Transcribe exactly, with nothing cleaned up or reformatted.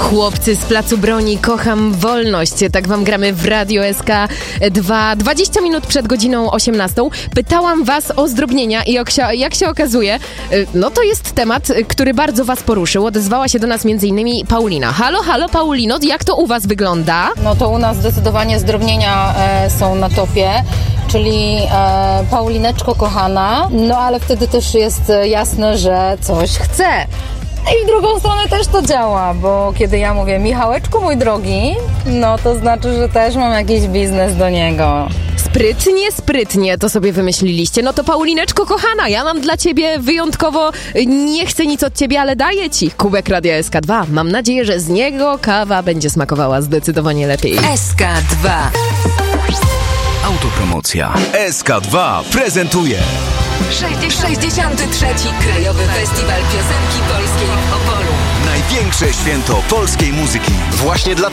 Chłopcy z Placu Broni, kocham wolność. Tak wam gramy w Radio S K dwa, dwadzieścia minut przed godziną osiemnastą. Pytałam was o zdrobnienia i jak się, jak się okazuje, no to jest temat, który bardzo was poruszył. Odezwała się do nas między innymi Paulina. Halo, halo Paulino, jak to u was wygląda? No to u nas zdecydowanie zdrobnienia e, są na topie, czyli e, Paulineczko kochana, no ale wtedy też jest jasne, że coś chce. I w drugą stronę też to działa, bo kiedy ja mówię Michałeczku mój drogi, no to znaczy, że też mam jakiś biznes do niego. Sprytnie, sprytnie to sobie wymyśliliście. No to Paulineczko kochana, ja mam dla ciebie wyjątkowo, nie chcę nic od ciebie, ale daję ci kubek Radia S K dwa. Mam nadzieję, że z niego kawa będzie smakowała zdecydowanie lepiej. S K dwa. Autopromocja. S K dwa prezentuje sześćdziesiąty trzeci Krajowy Festiwal Piosenki Polskiej w Opolu. największe święto polskiej muzyki. Właśnie dla